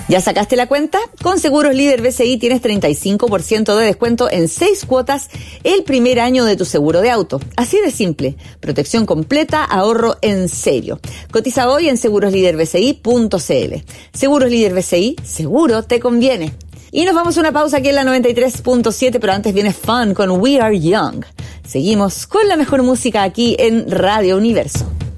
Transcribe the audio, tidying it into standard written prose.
¿Ya sacaste la cuenta? Con Seguros Líder BCI tienes 35% de descuento en 6 cuotas el primer año de tu seguro de auto. Así de simple. Protección completa, ahorro en serio. Cotiza hoy en segurosliderbci.cl. Seguros Líder BCI, seguro te conviene. Y nos vamos a una pausa aquí en la 93.7, pero antes viene Fun con We Are Young. Seguimos con la mejor música aquí en Radio Universo.